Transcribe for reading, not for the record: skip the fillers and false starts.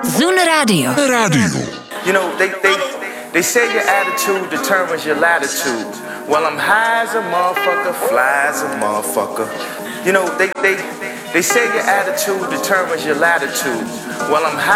Zoom Radio. You know, they say your attitude determines your latitude. Well, I'm high as a motherfucker, fly as a motherfucker. You know, they say your attitude determines your latitude. Well, I'm high